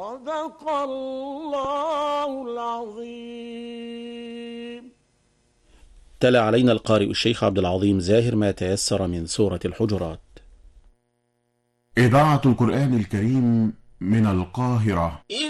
صدق الله العظيم. تلا علينا القارئ الشيخ عبد العظيم زاهر ما تيسر من سورة الحجرات. إذاعة القرآن الكريم من القاهرة.